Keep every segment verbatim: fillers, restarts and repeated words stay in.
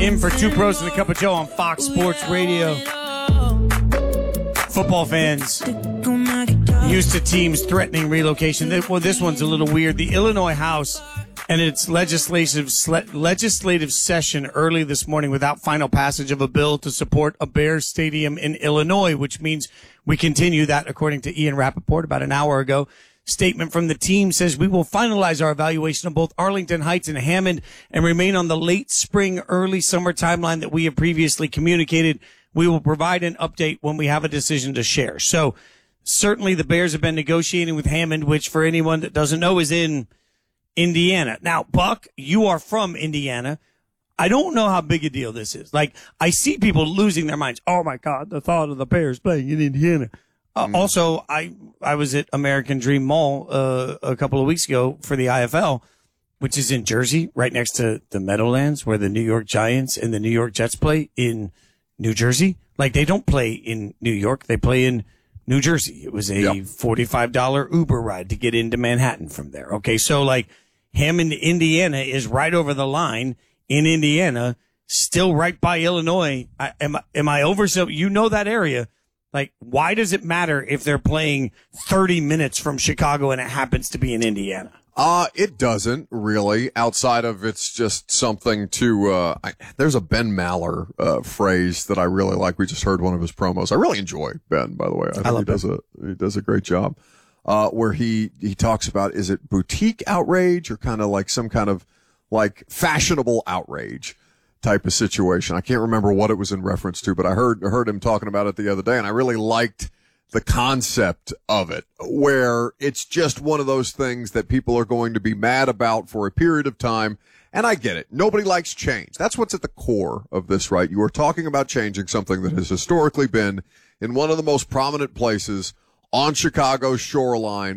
In for Two Pros and a Cup of Joe on Fox Sports Radio. Football fans used to teams threatening relocation. Well, this one's a little weird. The Illinois House and its legislative legislative session early this morning without final passage of a bill to support a Bears stadium in Illinois, which means we continue that, according to Ian Rappaport about an hour ago. Statement from the team says we will finalize our evaluation of both Arlington Heights and Hammond and remain on the late spring, early summer timeline that we have previously communicated. We will provide an update when we have a decision to share. So certainly the Bears have been negotiating with Hammond, which for anyone that doesn't know is in Indiana. Now, Buck, you are from Indiana. I don't know how big a deal this is. Like, I see people losing their minds. Oh my God, the thought of the Bears playing in Indiana. Uh, mm. Also, I, I was at American Dream Mall, uh, a couple of weeks ago for the I F L, which is in Jersey, right next to the Meadowlands, where the New York Giants and the New York Jets play in New Jersey. Like, they don't play in New York. They play in New Jersey. It was a yep. forty-five dollars Uber ride to get into Manhattan from there. Okay. So like Hammond, Indiana is right over the line in Indiana, still right by Illinois. I, am, am I over? So you know that area. Like, why does it matter if they're playing thirty minutes from Chicago and it happens to be in Indiana? Uh, it doesn't really, outside of it's just something to, uh, I, there's a Ben Maller, uh, phrase that I really like. We just heard one of his promos. I really enjoy Ben, by the way. I think I he does Ben. a, he does a great job. Uh, where he, he talks about, is it boutique outrage or kind of like some kind of like fashionable outrage type of situation? I can't remember what it was in reference to, but I heard, heard him talking about it the other day, and I really liked the concept of it, where it's just one of those things that people are going to be mad about for a period of time. And I get it. Nobody likes change. That's what's at the core of this, right? You are talking about changing something that has historically been in one of the most prominent places on Chicago's shoreline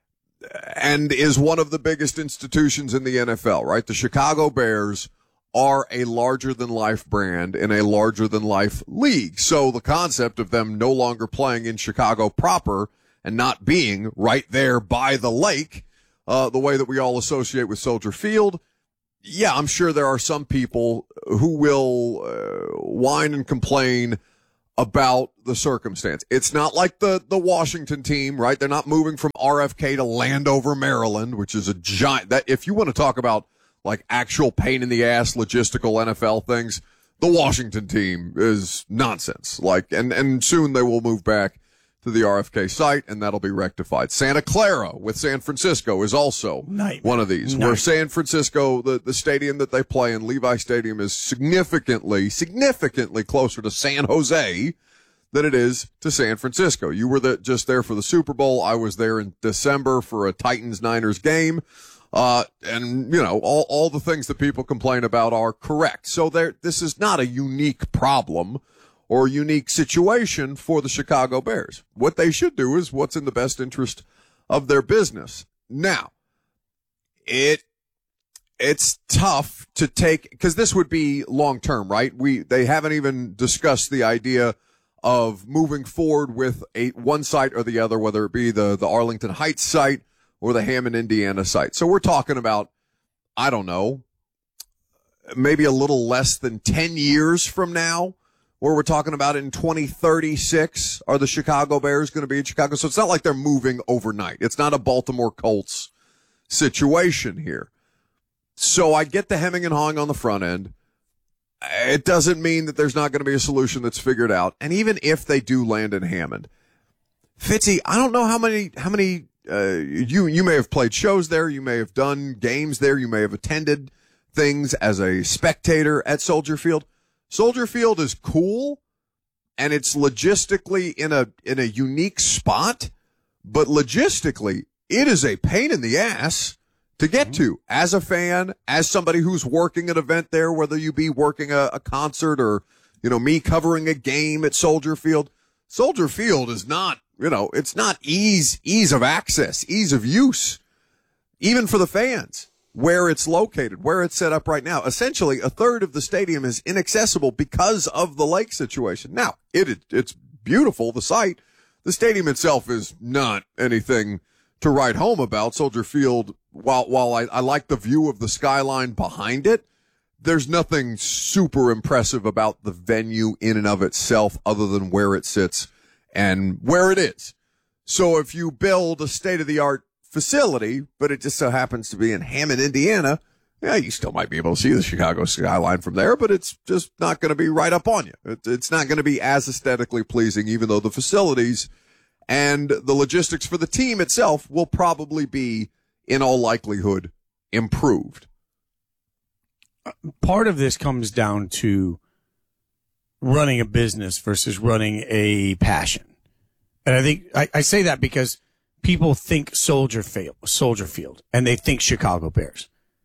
and is one of the biggest institutions in the N F L, right? The Chicago Bears are a larger-than-life brand in a larger-than-life league. So the concept of them no longer playing in Chicago proper and not being right there by the lake, uh, the way that we all associate with Soldier Field, yeah, I'm sure there are some people who will uh, whine and complain about the circumstance. It's not like the, the Washington team, right? They're not moving from R F K to Landover, Maryland, which is a giant, that if you want to talk about like actual pain in the ass logistical N F L things, the Washington team is nonsense. Like, and, and soon they will move back to the R F K site and that'll be rectified. Santa Clara with San Francisco is also Nightmare. one of these Nightmare. where San Francisco, the, the stadium that they play in, Levi Stadium, is significantly, significantly closer to San Jose than it is to San Francisco. You were the, just there for the Super Bowl. I was there in December for a Titans-Niners game. Uh, and, you know, all, all the things that people complain about are correct. So there, this is not a unique problem or a unique situation for the Chicago Bears. What they should do is what's in the best interest of their business. Now, it, it's tough to take, cause this would be long term, right? We, they haven't even discussed the idea of moving forward with a, one site or the other, whether it be the, the Arlington Heights site or the Hammond, Indiana site. So we're talking about, I don't know, maybe a little less than ten years from now, where we're talking about in twenty thirty-six, are the Chicago Bears going to be in Chicago? So it's not like they're moving overnight. It's not a Baltimore Colts situation here. So I get the hemming and hawing on the front end. It doesn't mean that there's not going to be a solution that's figured out. And even if they do land in Hammond, Fitzy, I don't know how many, how many, Uh, you, you may have played shows there. You may have done games there. You may have attended things as a spectator at Soldier Field. Soldier Field is cool and it's logistically in a, in a unique spot, but logistically it is a pain in the ass to get mm-hmm. to as a fan, as somebody who's working an event there, whether you be working a, a concert or, you know, me covering a game at Soldier Field. Soldier Field is not, you know, it's not ease, ease of access, ease of use, even for the fans, where it's located, where it's set up right now. Essentially, a third of the stadium is inaccessible because of the lake situation. Now, it, it it's beautiful, the site. The stadium itself is not anything to write home about. Soldier Field, while, while I, I like the view of the skyline behind it, there's nothing super impressive about the venue in and of itself other than where it sits and where it is. So if you build a state-of-the-art facility, but it just so happens to be in Hammond, Indiana, yeah, you still might be able to see the Chicago skyline from there, but it's just not going to be right up on you. It, it's not going to be as aesthetically pleasing, even though the facilities and the logistics for the team itself will probably be, in all likelihood, improved. Part of this comes down to running a business versus running a passion. And I think I, I say that because people think Soldier Field, Soldier Field, and they think Chicago Bears.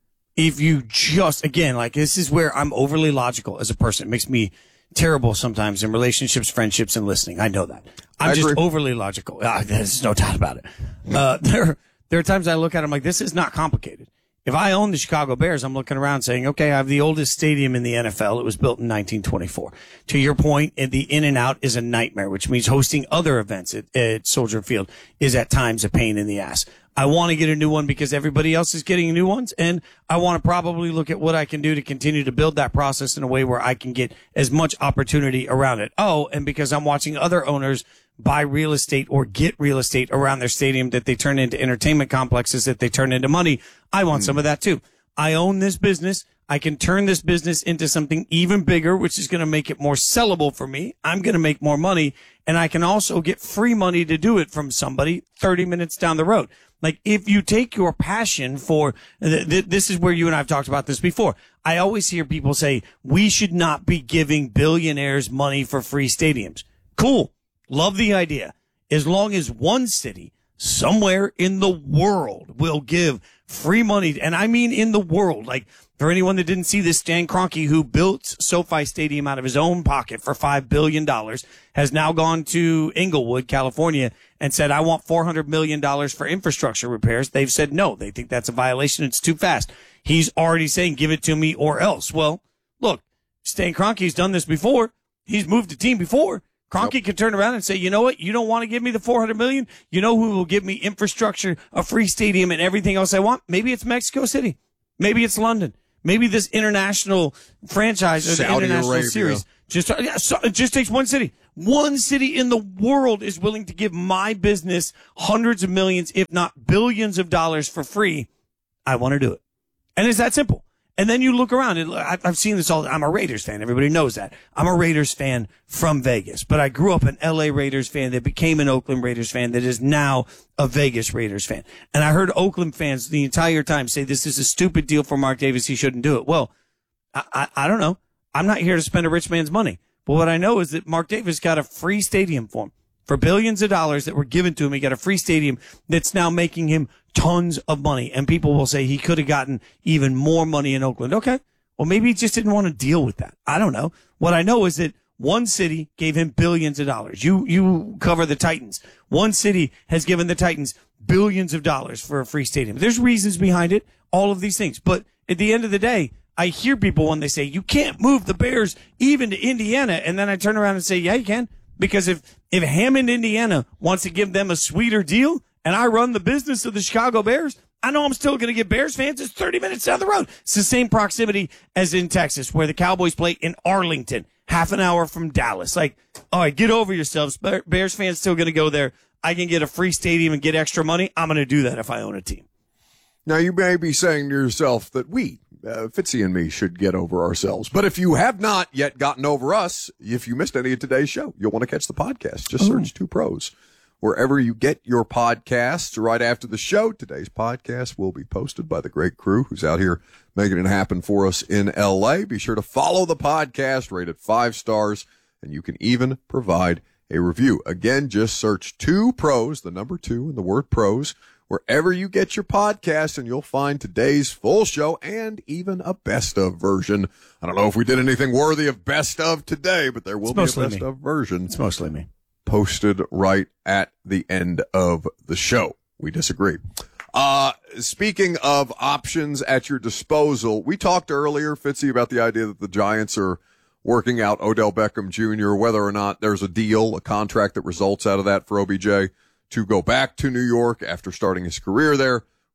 If you just, again, like this is where I'm overly logical as a person. It makes me terrible sometimes in relationships, friendships, and listening. I know that. I'm I just agree. overly logical. Ah, there's no doubt about it. Uh, there, there are times I look at it, I'm like, this is not complicated. If I own the Chicago Bears, I'm looking around saying, okay, I have the oldest stadium in the N F L. It was built in nineteen twenty-four. To your point, the in and out is a nightmare, which means hosting other events at, at Soldier Field is at times a pain in the ass. I want to get a new one because everybody else is getting new ones, and I want to probably look at what I can do to continue to build that process in a way where I can get as much opportunity around it. Oh, and because I'm watching other owners buy real estate or get real estate around their stadium that they turn into entertainment complexes that they turn into money, I want mm. some of that too. I own this business. I can turn this business into something even bigger, which is going to make it more sellable for me. I'm going to make more money, and I can also get free money to do it from somebody thirty minutes down the road. Like, if you take your passion for, th- th- this is where you and I have talked about this before. I always hear people say, we should not be giving billionaires money for free stadiums. Cool. Love the idea. As long as one city somewhere in the world will give free money, and I mean in the world, like for anyone that didn't see this, Stan Kroenke, who built SoFi Stadium out of his own pocket for five billion dollars, has now gone to Inglewood, California, and said, I want four hundred million dollars for infrastructure repairs. They've said no. They think that's a violation. It's too fast. He's already saying, give it to me or else. Well, look, Stan Kroenke's done this before. He's moved a team before. Kroenke yep. can turn around and say, you know what? You don't want to give me the four hundred million dollars? You know who will give me infrastructure, a free stadium, and everything else I want? Maybe it's Mexico City. Maybe it's London. Maybe this international franchise or the Saudi international Arabia. series. Just, yeah, so it just takes one city. One city in the world is willing to give my business hundreds of millions, if not billions of dollars for free. I want to do it. And it's that simple. And then you look around, and I've seen this all. I'm a Raiders fan. Everybody knows that. I'm a Raiders fan from Vegas, but I grew up an L A Raiders fan that became an Oakland Raiders fan that is now a Vegas Raiders fan. And I heard Oakland fans the entire time say this is a stupid deal for Mark Davis. He shouldn't do it. Well, I, I, I don't know. I'm not here to spend a rich man's money. But what I know is that Mark Davis got a free stadium for him. For billions of dollars that were given to him, he got a free stadium that's now making him tons of money. And people will say he could have gotten even more money in Oakland. Okay. Well, maybe he just didn't want to deal with that. I don't know. What I know is that one city gave him billions of dollars. You, you cover the Titans. One city has given the Titans billions of dollars for a free stadium. There's reasons behind it, all of these things. But at the end of the day, I hear people when they say, you can't move the Bears even to Indiana. And then I turn around and say, yeah, you can. Because if, if Hammond, Indiana wants to give them a sweeter deal and I run the business of the Chicago Bears, I know I'm still going to get Bears fans. It's thirty minutes down the road. It's the same proximity as in Texas where the Cowboys play in Arlington, half an hour from Dallas. Like, all right, get over yourselves. Bears fans still going to go there. I can get a free stadium and get extra money. I'm going to do that if I own a team. Now, you may be saying to yourself that we, uh, Fitzy and me, should get over ourselves. But if you have not yet gotten over us, if you missed any of today's show, you'll want to catch the podcast. Just search Two Pros. Wherever you get your podcasts right after the show, today's podcast will be posted by the great crew who's out here making it happen for us in L A. Be sure to follow the podcast, rate it five stars, and you can even provide a review. Again, just search Two Pros, the number two and the word pros, wherever you get your podcast, and you'll find today's full show and even a best of version. I don't know if we did anything worthy of best of today, but there will be a best of version. It's mostly me. Posted right at the end of the show. We disagree. Uh, speaking of options at your disposal, we talked earlier, Fitzy, about the idea that the Giants are working out Odell Beckham Junior, whether or not there's a deal, a contract that results out of that for O B J to go back to New York after starting his career there.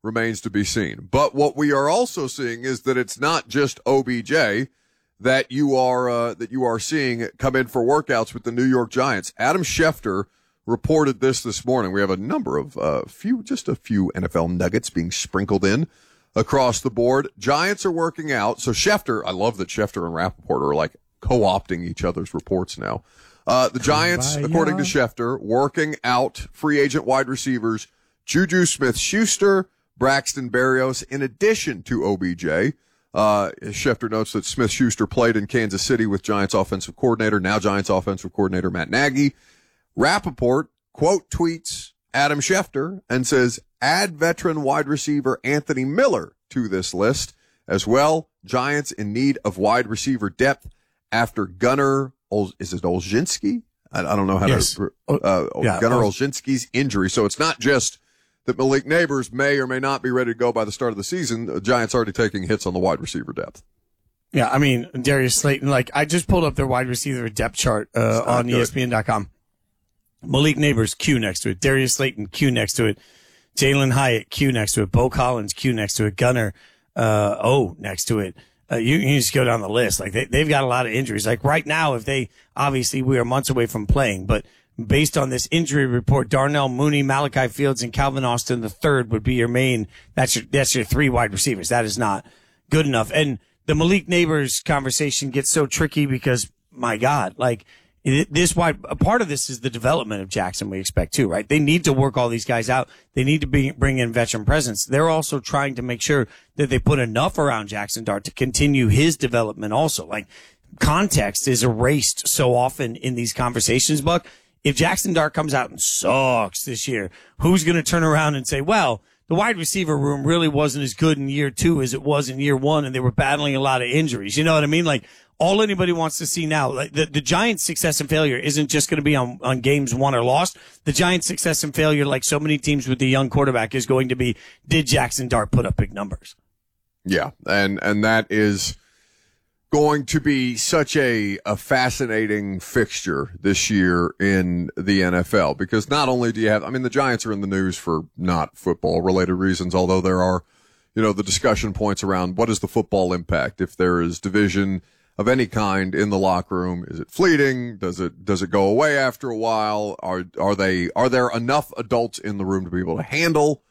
remains to be seen. But what we are also seeing is that it's not just O B J that you are uh, that you are seeing come in for workouts with the New York Giants. Adam Schefter reported this this morning. We have a number of uh, few, just a few N F L nuggets being sprinkled in across the board. Giants are working out. So Schefter, I love that Schefter and Rappaport are like co-opting each other's reports now. Uh, the Giants, according to Schefter, working out free agent wide receivers Juju Smith-Schuster, Braxton Berrios, in addition to O B J. Uh, Schefter notes that Smith-Schuster played in Kansas City with Giants offensive coordinator, now Giants offensive coordinator Matt Nagy. Rappaport quote tweets Adam Schefter and says, add veteran wide receiver Anthony Miller to this list as well. Giants in need of wide receiver depth after Gunnar, Ol- is it Olszynski? I, I don't know how yes. to, uh, yeah, Gunnar Ol- Olszynski's injury. So it's not just that Malik Neighbors may or may not be ready to go by the start of the season. The Giants already taking hits on the wide receiver depth. Yeah, I mean, Darius Slayton, like, I just pulled up their wide receiver depth chart uh, on good. E S P N dot com. Malik Neighbors, Q next to it. Darius Slayton, Q next to it. Jalen Hyatt, Q next to it. Bo Collins, Q next to it. Gunnar, uh, O next to it. Uh, you, you just go down the list. Like, they, they've got a lot of injuries. Like, right now, if they, obviously, we are months away from playing, but based on this injury report, Darnell Mooney, Malachi Fields, and Calvin Austin the third would be your main, that's your, that's your three wide receivers. That is not good enough. And the Malik Neighbors conversation gets so tricky because, my God, like, this wide, a part of this is the development of Jackson, we expect too, right? They need to work all these guys out. They need to be, bring in veteran presence. They're also trying to make sure that they put enough around Jackson Dart to continue his development also. Like, context is erased so often in these conversations, Buck. If Jackson Dart comes out and sucks this year, who's going to turn around and say, well, the wide receiver room really wasn't as good in year two as it was in year one, and they were battling a lot of injuries. You know what I mean? Like, all anybody wants to see now, like the, the Giants' success and failure isn't just going to be on, on games won or lost. The Giants' success and failure, like so many teams with the young quarterback, is going to be, did Jackson Dart put up big numbers? Yeah, and, and that is going to be such a, a fascinating fixture this year in the N F L, because not only do you have, I mean, the Giants are in the news for not football related reasons, although there are, you know, the discussion points around what is the football impact if there is division of any kind in the locker room. Is it fleeting? Does it, does it go away after a while? Are, are they, are there enough adults in the room to be able to handle